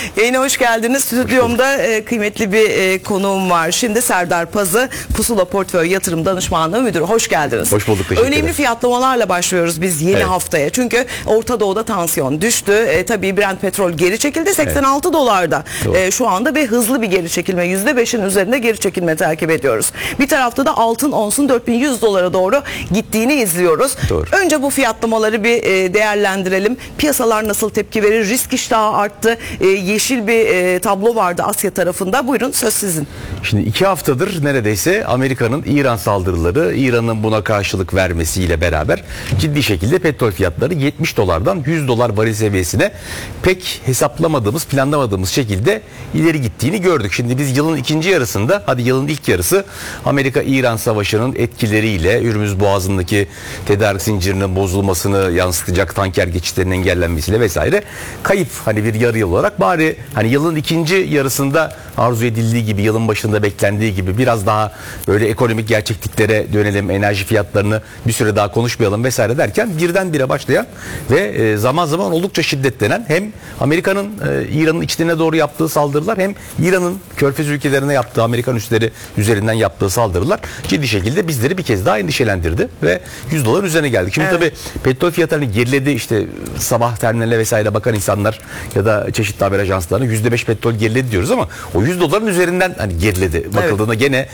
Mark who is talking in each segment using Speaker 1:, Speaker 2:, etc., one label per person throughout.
Speaker 1: Yayına hoş geldiniz. Stüdyomda kıymetli bir konuğum var. Şimdi Serdar Pazı, Pusula Portföy Yatırım Danışmanlığı Müdürü. Hoş geldiniz.
Speaker 2: Hoş bulduk. Teşekkür ederim.
Speaker 1: Önemli fiyatlamalarla başlıyoruz biz yeni haftaya. Çünkü Orta Doğu'da tansiyon düştü. Tabii Brent petrol geri çekildi. 86 dolarda şu anda ve hızlı bir geri çekilme. %5'in üzerinde geri çekilme takip ediyoruz. Bir tarafta da altın onsun 4100 dolara doğru gittiğini izliyoruz.
Speaker 2: Doğru.
Speaker 1: Önce bu fiyatlamaları bir değerlendirelim. Piyasalar nasıl tepki verir? Risk iştahı arttı. Yeşil bir tablo vardı Asya tarafında. Buyurun, söz sizin.
Speaker 2: Şimdi 2 haftadır neredeyse Amerika'nın İran saldırıları, İran'ın buna karşılık vermesiyle beraber ciddi şekilde petrol fiyatları 70 dolardan 100 dolar varil seviyesine pek hesaplamadığımız, planlamadığımız şekilde ileri gittiğini gördük. Şimdi biz yılın ikinci yarısında, hadi yılın ilk yarısı Amerika-İran savaşının etkileriyle Hürmüz Boğazı'ndaki tedarik zincirinin bozulmasını yansıtacak tanker geçişlerinin engellenmesiyle vesaire kayıp, hani bir yarı yıl olarak bari hani yılın ikinci yarısında arzu edildiği gibi, yılın başında beklendiği gibi biraz daha böyle ekonomik gerçekliklere dönelim, enerji fiyatlarını bir süre daha konuşmayalım vesaire derken birdenbire başlayan ve zaman zaman oldukça şiddetlenen hem Amerika'nın İran'ın içlerine doğru yaptığı saldırılar hem İran'ın Körfez ülkelerine yaptığı, Amerikan üsleri üzerinden yaptığı saldırılar ciddi şekilde bizleri bir kez daha endişelendirdi ve 100 dolar üzerine geldik. Şimdi tabii petrol fiyatlarını geriledi, işte sabah terminaline vesaire bakan insanlar ya da çeşitli haber ajanslarına %5 petrol geriledi diyoruz ama o 100 doların üzerinden hani geriledi. Bakıldığında gene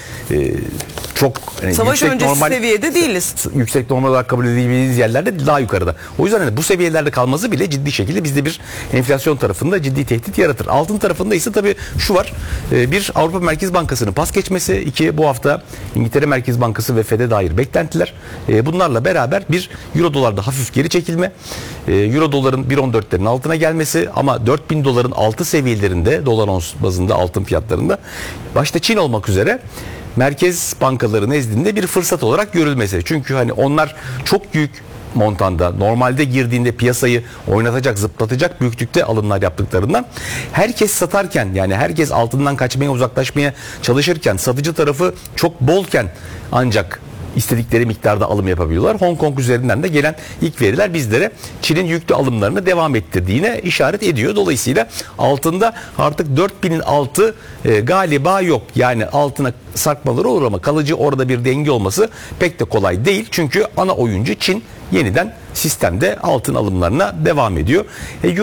Speaker 2: çok
Speaker 1: savaş
Speaker 2: yüksek
Speaker 1: öncesi seviyede değiliz.
Speaker 2: Yüksek normal olarak kabul edebildiğimiz yerlerde daha yukarıda. O yüzden hani bu seviyelerde kalması bile ciddi şekilde bizde bir enflasyon tarafında ciddi tehdit yaratır. Altın tarafında ise tabii şu var. Bir, Avrupa Merkez Bankası'nın pas geçmesi. İki, bu hafta İngiltere Merkez Bankası ve FED'e dair beklentiler. Bunlarla beraber bir Euro dolarda hafif geri çekilme. Euro doların 1.14'lerin altına gelmesi ama 4000 doların altı seviyelerinde dolar ons bazında altın fiyatlarında başta Çin olmak üzere merkez bankaları nezdinde bir fırsat olarak görülmesi. Çünkü hani onlar çok büyük montanda normalde girdiğinde piyasayı oynatacak, zıplatacak büyüklükte alımlar yaptıklarından herkes satarken, yani herkes altından kaçmaya, uzaklaşmaya çalışırken, satıcı tarafı çok bolken ancak istedikleri miktarda alım yapabiliyorlar. Hong Kong üzerinden de gelen ilk veriler bizlere Çin'in yüklü alımlarını devam ettirdiğine işaret ediyor. Dolayısıyla altında artık 4000'in altı galiba yok. Yani altına sarkmaları olur ama kalıcı orada bir denge olması pek de kolay değil. Çünkü ana oyuncu Çin yeniden sistemde altın alımlarına devam ediyor.